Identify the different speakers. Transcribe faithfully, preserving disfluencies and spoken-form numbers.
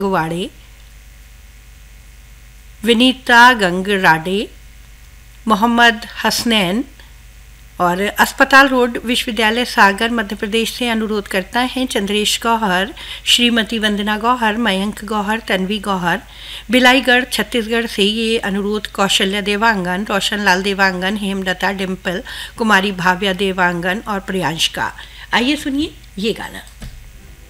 Speaker 1: गुवाड़े, विनीता गंगराडे, मोहम्मद हसनैन और अस्पताल रोड विश्वविद्यालय सागर मध्य प्रदेश से अनुरोध करता है चंद्रेश गौहर, श्रीमती वंदना गौहर, मयंक गौहर, तन्वी गौहर, बिलाईगढ़ छत्तीसगढ़ से ये अनुरोध कौशल्या देवांगन, रोशन लाल देवांगन, हेमलता डिम्पल, कुमारी भाव्या देवांगन और प्रियांश का। आइए सुनिए ये गाना।